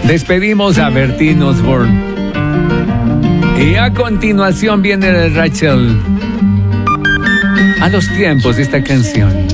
Despedimos a Bertín Osborne. Y a continuación viene Rachel. A los tiempos de esta canción.